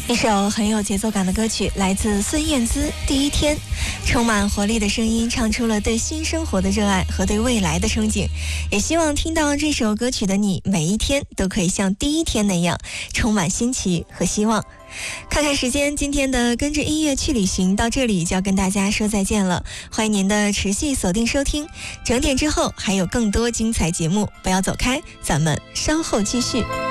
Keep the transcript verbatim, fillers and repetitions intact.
一首很有节奏感的歌曲，来自孙燕姿《第一天》，充满活力的声音唱出了对新生活的热爱和对未来的憧憬。也希望听到这首歌曲的你，每一天都可以像第一天那样充满新奇和希望。看看时间，今天的跟着音乐去旅行到这里就要跟大家说再见了。欢迎您的持续锁定收听，整点之后还有更多精彩节目，不要走开，咱们稍后继续。